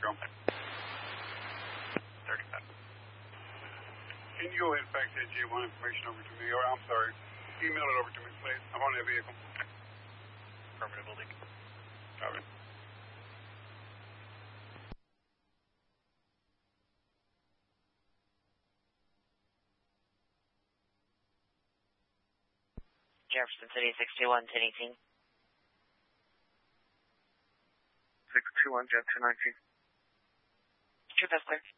Metro. 35. Can you go ahead and fax that J1 information over to me, or I'm sorry, email it over to me, please. I'm on that vehicle. Affirmative, will do. All right. Jefferson City, 621, 1018. 621, Jet 219. Sure, that's clear.